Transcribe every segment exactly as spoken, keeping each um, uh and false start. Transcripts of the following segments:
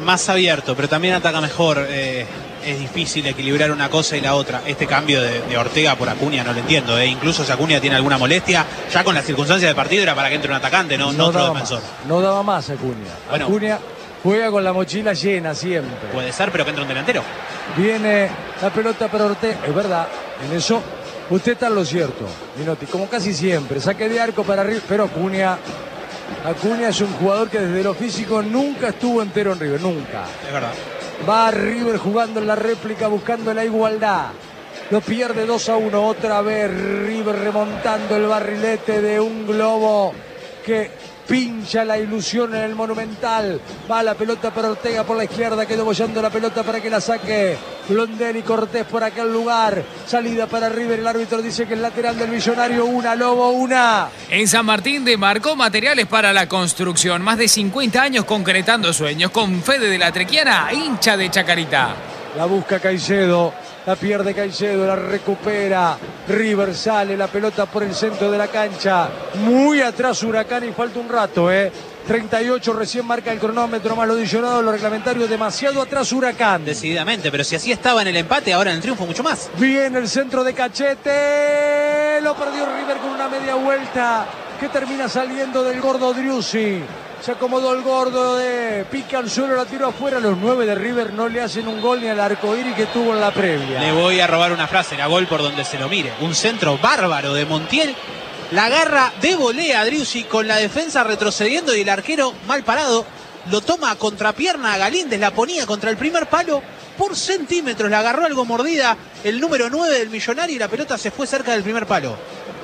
más abierto, pero también ataca mejor. Eh, es difícil equilibrar una cosa y la otra. Este cambio de, de Ortega por Acuña no lo entiendo. Eh. Incluso si Acuña tiene alguna molestia, ya con las circunstancias del partido era para que entre un atacante, no, no, no otro defensor. Más, no daba más Acuña. Bueno, Acuña juega con la mochila llena siempre. Puede ser, pero que entre un delantero. Viene la pelota para Ortega. Es verdad, en eso usted está en lo cierto, Minotti. Como casi siempre, saque de arco para arriba, pero Acuña... Acuña es un jugador que desde lo físico nunca estuvo entero en River, nunca. Es verdad. Va a River jugando en la réplica, buscando la igualdad. Lo pierde dos a uno. Otra vez River remontando el barrilete de un globo que pincha la ilusión en el Monumental. Va la pelota para Ortega por la izquierda. Quedó bollando la pelota para que la saque Blondel y Cortés por aquel lugar. Salida para River. El árbitro dice que es lateral del Millonario. Una, Lobo, una. En San Martín demarcó materiales para la construcción. Más de cincuenta años concretando sueños. Con Fede de la Trequiana, hincha de Chacarita. La busca Caicedo. La pierde Caicedo, la recupera. River sale, la pelota por el centro de la cancha. Muy atrás Huracán y falta un rato, ¿eh? treinta y ocho recién marca el cronómetro, más lo adicionado, lo reglamentario, demasiado atrás Huracán. Decididamente, pero si así estaba en el empate, ahora en el triunfo mucho más. Viene el centro de Cachete. Lo perdió River con una media vuelta que termina saliendo del gordo Driussi. Se acomodó el gordo de pica al suelo, la tiró afuera. Los nueve de River no le hacen un gol ni al arcoíris que tuvo en la previa. Le voy a robar una frase, era gol por donde se lo mire. Un centro bárbaro de Montiel. La agarra de volea a Driussi con la defensa retrocediendo y el arquero mal parado. Lo toma a contrapierna a Galíndez, la ponía contra el primer palo. Por centímetros la agarró algo mordida el número nueve del Millonario y la pelota se fue cerca del primer palo.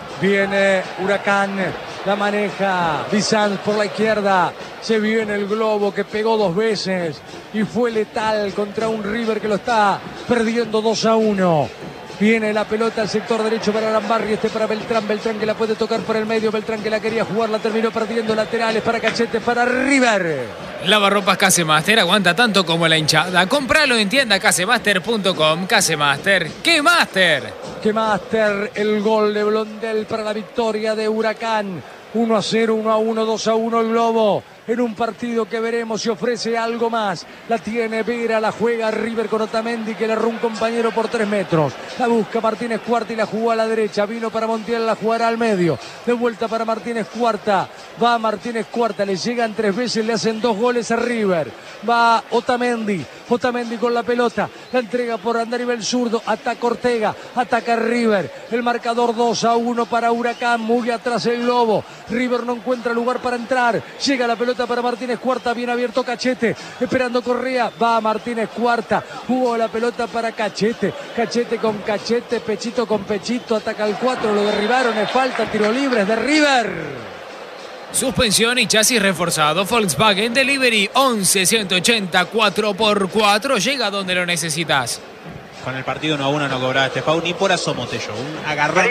Viene Huracán, la maneja Bizanz por la izquierda. Se viene el globo que pegó dos veces y fue letal contra un River que lo está perdiendo dos a uno. Viene la pelota al sector derecho para Arambarri, este para Beltrán, Beltrán que la puede tocar por el medio, Beltrán que la quería jugar, la terminó perdiendo, laterales para Cachete, para River. Lavarropas Casemaster aguanta tanto como la hinchada. Compralo en tienda casemaster punto com. Casemaster, ¡qué máster! ¡Qué máster! El gol de Blondel para la victoria de Huracán. uno a cero, uno a uno, dos a uno el globo. En un partido que veremos si ofrece algo más. La tiene Vera, la juega River con Otamendi que le erró un compañero por tres metros. La busca Martínez Cuarta y la jugó a la derecha. Vino para Montiel, la jugará al medio. De vuelta para Martínez Cuarta. Va Martínez Cuarta, le llegan tres veces, le hacen dos goles a River. Va Otamendi. Otamendi con la pelota. La entrega por Andarivel zurdo. Ataca Ortega. Ataca River. El marcador dos a uno para Huracán. Muy atrás el globo. River no encuentra lugar para entrar. Llega la pelota para Martínez Cuarta, bien abierto Cachete, esperando Correa, va Martínez Cuarta, jugó la pelota para Cachete, Cachete con Cachete, Pechito con Pechito, ataca al cuatro, lo derribaron, es falta, tiro libre, es de River. Suspensión y chasis reforzado. Volkswagen Delivery once ciento ochenta cuatro por cuatro, llega donde lo necesitas. Con el partido uno a uno no cobraba este foul ni por asomo Tello. Un agarrón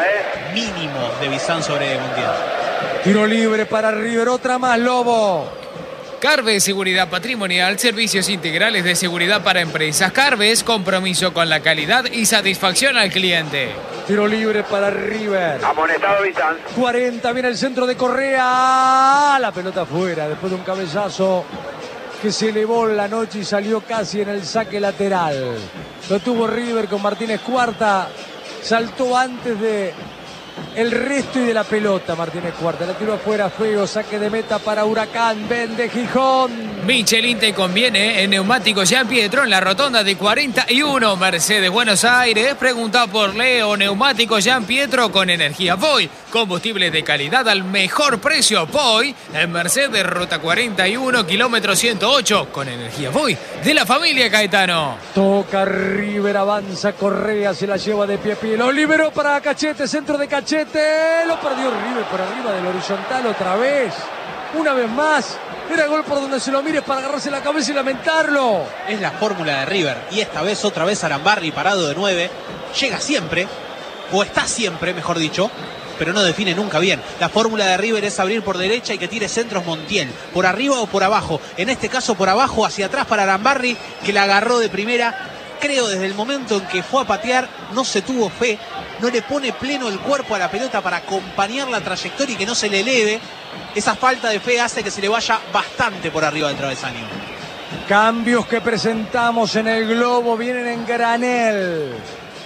mínimo de Bizanz sobre Montiel. Tiro libre para River, otra más, Lobo. Carves Seguridad Patrimonial, servicios integrales de seguridad para empresas. Carves, compromiso con la calidad y satisfacción al cliente. Tiro libre para River. Amonestado Bizanz. cuarenta, viene el centro de Correa. La pelota afuera, después de un cabezazo que se elevó en la noche y salió casi en el saque lateral. Lo tuvo River con Martínez Cuarta. Saltó antes de el resto y de la pelota Martínez Cuarta. La tiró afuera, feo, saque de meta para Huracán. Vende Gijón. Michelin te conviene en neumáticos Jean Pietro en la rotonda de cuarenta y uno Mercedes Buenos Aires. Pregunta por Leo, neumáticos Jean Pietro con energía Voy. Combustible de calidad al mejor precio Voy. En Mercedes Ruta cuarenta y uno, kilómetro ciento ocho con energía Voy. De la familia Caetano. Toca River, avanza Correa, se la lleva de pie a pie. Lo liberó para Cachete, centro de Cachete. Lo perdió River por arriba del horizontal otra vez. Una vez más. Era gol por donde se lo mires para agarrarse la cabeza y lamentarlo. Es la fórmula de River. Y esta vez, otra vez Arambarri parado de nueve. Llega siempre, o está siempre, mejor dicho, pero no define nunca bien. La fórmula de River es abrir por derecha y que tire centros Montiel. Por arriba o por abajo. En este caso por abajo, hacia atrás para Arambarri, que la agarró de primera. Creo desde el momento en que fue a patear, no se tuvo fe. No le pone pleno el cuerpo a la pelota para acompañar la trayectoria y que no se le eleve. Esa falta de fe hace que se le vaya bastante por arriba del travesaño. Cambios que presentamos en el globo vienen en granel.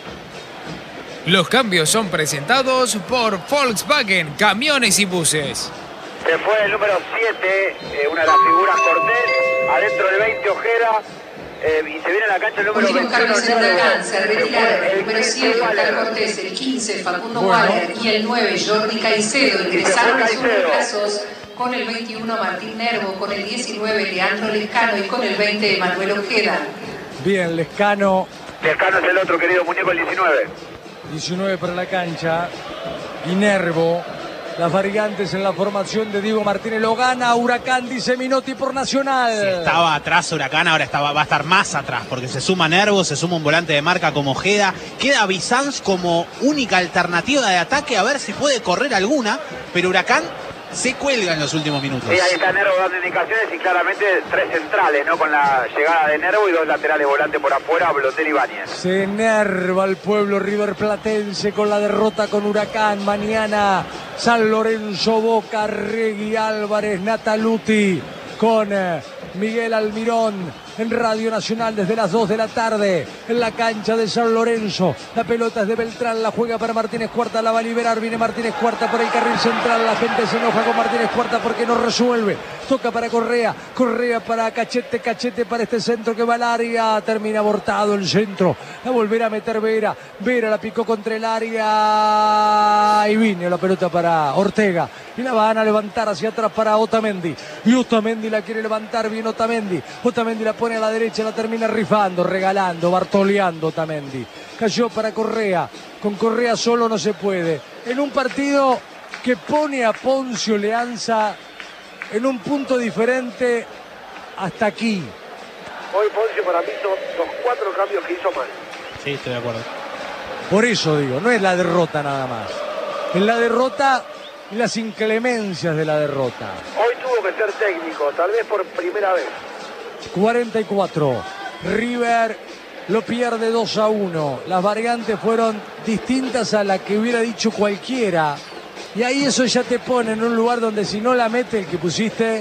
Los cambios son presentados por Volkswagen, camiones y buses. Se fue el número siete, eh, una de las figuras Cortés, adentro del veinte Ojeda, eh, y se viene a la cancha el número Últimos cambios en Huracán, se retiraron el número siete, Oscar Cortés, el quince, Facundo Bueno. Waller, y el nueve, Jordi Caicedo. Ingresaron a sus reemplazos con el veintiuno, Martín Nervo, con el diecinueve, Leandro Lescano, y con el veinte, Manuel Ojeda. Bien, Lescano, Lescano es el otro querido muñeco, el diecinueve. diecinueve para la cancha. Y Nervo. Las variantes en la formación de Diego Martínez. Lo gana Huracán, dice Minotti por Nacional. Si estaba atrás Huracán, ahora estaba, va a estar más atrás, porque se suma Nervo, se suma un volante de marca como Ojeda. Queda Bizanz como única alternativa de ataque, a ver si puede correr alguna, pero Huracán se cuelga en los últimos minutos. Sí, ahí está Nervo dando indicaciones y claramente tres centrales, ¿no? Con la llegada de Nervo y dos laterales volantes por afuera, Blotel y Báñez. Se enerva el pueblo riverplatense con la derrota con Huracán. Mañana San Lorenzo, Boca, Regui, Álvarez, Nataluti con eh, Miguel Almirón en Radio Nacional desde las dos de la tarde en la cancha de San Lorenzo. La pelota es de Beltrán, la juega para Martínez Cuarta, la va a liberar, viene Martínez Cuarta por el carril central, la gente se enoja con Martínez Cuarta porque no resuelve, toca para Correa, Correa para Cachete, Cachete para este centro que va al área, termina abortado el centro, la volverá a meter Vera, Vera la picó contra el área y vino la pelota para Ortega y la van a levantar hacia atrás para Otamendi, y Otamendi la quiere levantar, bien Otamendi, Otamendi la pone a la derecha, la termina rifando, regalando, bartoleando Otamendi. Cayó para Correa, con Correa solo no se puede. En un partido que pone a Poncio Leanza en un punto diferente hasta aquí. Hoy Poncio para mí son los cuatro cambios que hizo mal. Sí, estoy de acuerdo. Por eso digo, no es la derrota nada más. Es la derrota y las inclemencias de la derrota. Hoy tuvo que ser técnico, tal vez por primera vez. cuarenta y cuatro. River lo pierde dos a uno. Las variantes fueron distintas a la que hubiera dicho cualquiera. Y ahí eso ya te pone en un lugar donde si no la mete el que pusiste,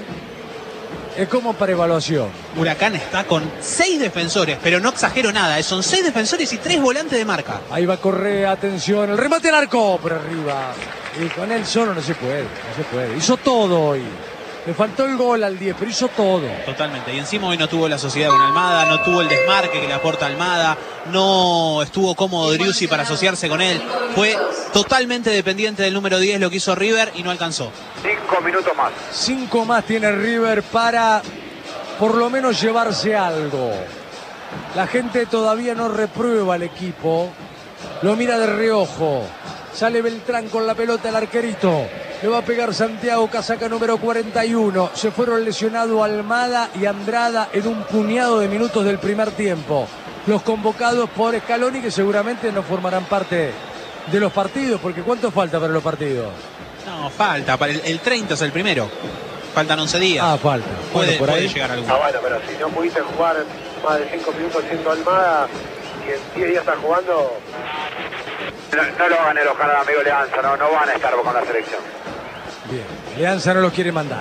es como para evaluación. Huracán está con seis defensores, pero no exagero nada, son seis defensores y tres volantes de marca. Ahí va Correa, atención, el remate al arco por arriba. Y con él solo no se puede, no se puede. Hizo todo hoy. Le faltó el gol al diez, pero hizo todo. Totalmente. Y encima hoy no tuvo la sociedad con Almada, no tuvo el desmarque que le aporta Almada, no estuvo cómodo Driussi para asociarse con él. Fue totalmente dependiente del número diez lo que hizo River y no alcanzó. Cinco minutos más. Cinco más tiene River para por lo menos llevarse algo. La gente todavía no reprueba al equipo. Lo mira de reojo. Sale Beltrán con la pelota, el arquerito. Le va a pegar Santiago, casaca número cuarenta y uno. Se fueron lesionados Almada y Andrada en un puñado de minutos del primer tiempo. Los convocados por Scaloni, que seguramente no formarán parte de los partidos, porque ¿cuánto falta para los partidos? No, falta. Para el, el treinta es el primero. Faltan once días. Ah, falta. Puede, Bueno, por puede ahí. llegar alguno. Ah, bueno, pero si no pudiste jugar más de cinco minutos siendo Almada y en diez días estás jugando... No, no lo van a enojar al amigo Leanza, no, no van a estar con la selección. Bien, Leanza no los quiere mandar.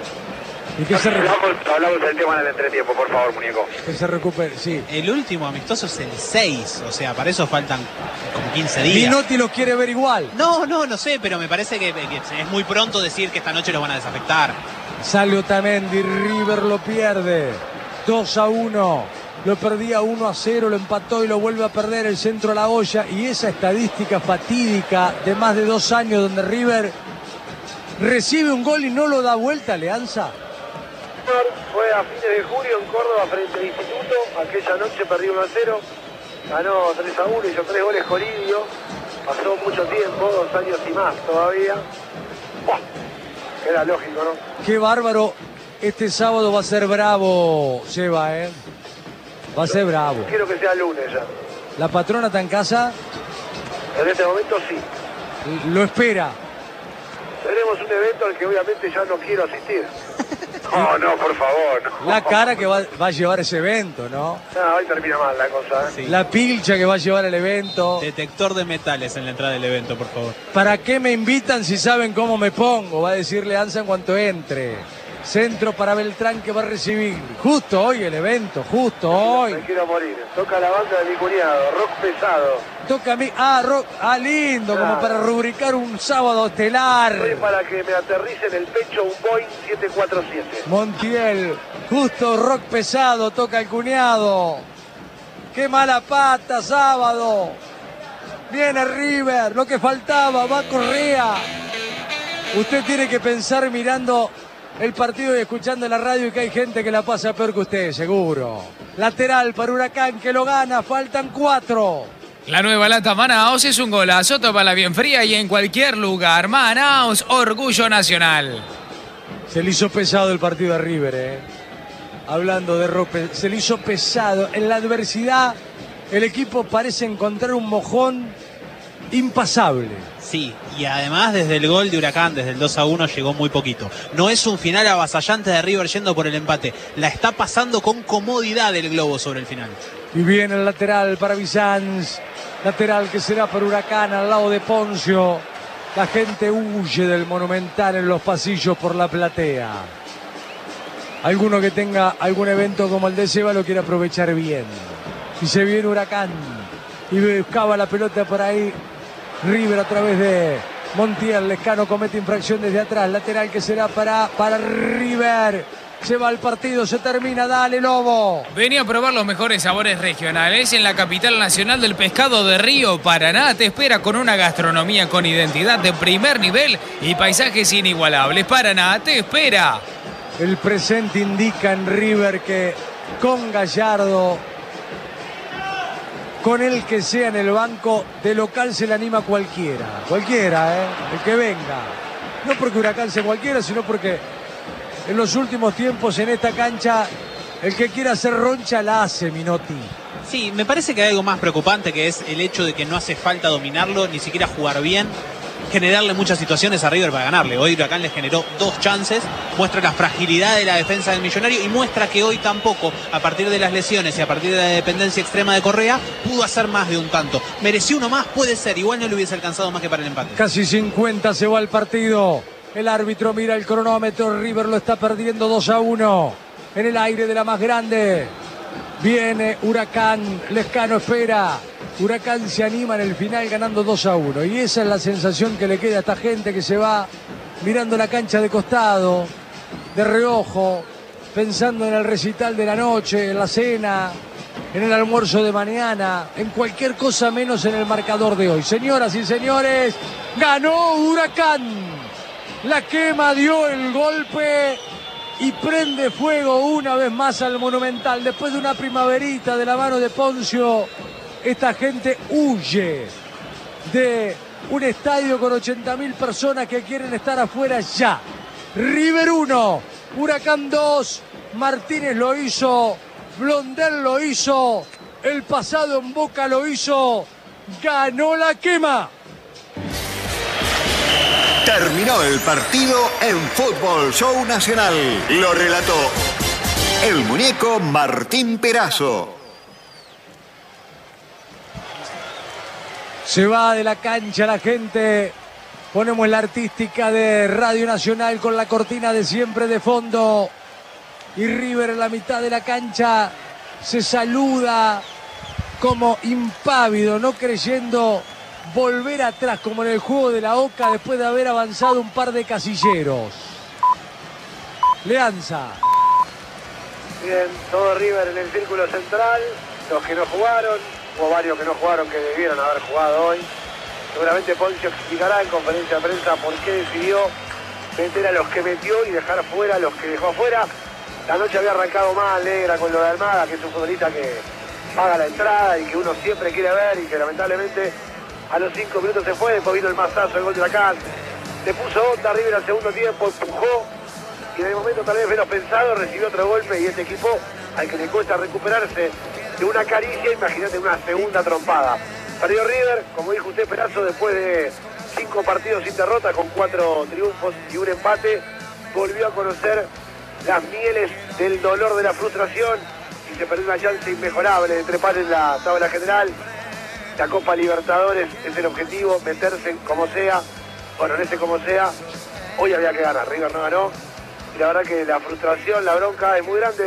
Y que se, re- Hablamos, hablamos del tema en el entretiempo, por favor, muñeco. que se recupere, sí. El último amistoso es el seis, o sea, para eso faltan como quince días. Minotti los quiere ver igual. No, no, no sé, pero me parece que, que es muy pronto decir que esta noche los van a desafectar. Sale Otamendi, River lo pierde. dos a uno. Lo perdía uno a cero, lo empató y lo vuelve a perder el centro a la olla. Y esa estadística fatídica de más de dos años donde River recibe un gol y no lo da vuelta, Leanza. Fue a fines de julio en Córdoba frente al Instituto. Aquella noche perdió uno a cero. Ganó tres a uno, hizo tres goles Colidio. Pasó mucho tiempo, dos años y más todavía. Buah, era lógico, ¿no? Qué bárbaro. Este sábado va a ser bravo, Seba, ¿eh? Va a ser bravo. Quiero que sea lunes ya. ¿La patrona está en casa? En este momento sí. Lo espera. Tenemos un evento al que obviamente ya no quiero asistir. No, no, por favor. No. La cara que va, va a llevar ese evento, ¿no? No, hoy termina mal la cosa, ¿eh? Sí. La pilcha que va a llevar el evento. Detector de metales en la entrada del evento, por favor. ¿Para qué me invitan si saben cómo me pongo? Va a decir Leanza en cuanto entre. Centro para Beltrán, que va a recibir. Justo hoy el evento, justo hoy. Me quiero morir. Toca la banda de mi cuñado, rock pesado. Toca a mí. Ah, rock. Ah, lindo, claro. Como para rubricar un sábado estelar. Soy para que me aterrice en el pecho un Boeing siete cuatro siete. Montiel, justo rock pesado, toca el cuñado. Qué mala pata, sábado. Viene River, lo que faltaba, va Correa. Usted tiene que pensar mirando el partido y escuchando la radio y que hay gente que la pasa peor que usted, seguro. Lateral para Huracán, que lo gana, faltan cuatro. La nueva lata Manaos es un golazo, tómala bien fría y en cualquier lugar. Manaos, orgullo nacional. Se le hizo pesado el partido a River, eh. Hablando de rock, se le hizo pesado. En la adversidad, el equipo parece encontrar un mojón impasable. Sí, y además desde el gol de Huracán, desde el dos a uno, llegó muy poquito. No es un final avasallante de River yendo por el empate. La está pasando con comodidad el globo sobre el final. Y viene el lateral para Bizanz. Lateral que será para Huracán al lado de Poncio. La gente huye del Monumental en los pasillos por la platea. Alguno que tenga algún evento como el de Seba lo quiere aprovechar bien. Y se viene Huracán y buscaba la pelota por ahí. River a través de Montiel. Lescano comete infracción desde atrás. Lateral que será para, para River. Se va el partido, se termina. Dale, Lobo. Venía a probar los mejores sabores regionales en la capital nacional del pescado de Río Paraná. Te espera con una gastronomía con identidad de primer nivel y paisajes inigualables. Paraná te espera. El presente indica en River que con Gallardo, con el que sea en el banco, de local se le anima cualquiera. Cualquiera, ¿eh? El que venga. No porque Huracán sea cualquiera, sino porque en los últimos tiempos en esta cancha, el que quiera hacer roncha la hace, Minotti. Sí, me parece que hay algo más preocupante, que es el hecho de que no hace falta dominarlo, ni siquiera jugar bien, generarle muchas situaciones a River para ganarle. Hoy Huracán le generó dos chances, muestra la fragilidad de la defensa del Millonario y muestra que hoy tampoco, a partir de las lesiones y a partir de la dependencia extrema de Correa, pudo hacer más de un tanto. Mereció uno más, puede ser, igual no le hubiese alcanzado más que para el empate. Casi cincuenta se va el partido. El árbitro mira el cronómetro, River lo está perdiendo dos a uno. En el aire de la más grande. Viene Huracán, Lescano espera. Huracán se anima en el final ganando dos a uno. Y esa es la sensación que le queda a esta gente que se va mirando la cancha de costado, de reojo, pensando en el recital de la noche, en la cena, en el almuerzo de mañana, en cualquier cosa menos en el marcador de hoy. Señoras y señores, ganó Huracán. La quema dio el golpe y prende fuego una vez más al Monumental. Después de una primaverita de la mano de Poncio, esta gente huye de un estadio con ochenta mil personas que quieren estar afuera ya. River uno, Huracán dos, Martínez lo hizo, Blondel lo hizo, el pasado en Boca lo hizo, ganó la quema. Terminó el partido en Fútbol Show Nacional. Lo relató el muñeco Martín Perazo. Se va de la cancha la gente. Ponemos la artística de Radio Nacional con la cortina de siempre de fondo. Y River en la mitad de la cancha se saluda como impávido, no creyendo volver atrás como en el juego de la Oca después de haber avanzado un par de casilleros. Leanza. Bien, todo River en el círculo central. Los que no jugaron, hubo varios que no jugaron que debieron haber jugado hoy. Seguramente Poncio explicará en conferencia de prensa por qué decidió meter a los que metió y dejar fuera a los que dejó afuera. La noche había arrancado mal, negra, con lo de Almada, que es un futbolista que paga la entrada y que uno siempre quiere ver y que lamentablemente a los cinco minutos se fue. Después vino el mazazo, el gol de Huracán. Le puso onda River al segundo tiempo, empujó y en el momento tal vez menos pensado recibió otro golpe y este equipo al que le cuesta recuperarse de una caricia, imagínate una segunda trompada. Perdió River, como dijo usted, Perazo, después de cinco partidos sin derrota, con cuatro triunfos y un empate, volvió a conocer las mieles del dolor de la frustración y se perdió una chance inmejorable de trepar en la tabla general. La Copa Libertadores es el objetivo, meterse como sea, bueno, en ese como sea. Hoy había que ganar, River no ganó, y la verdad que la frustración, la bronca es muy grande.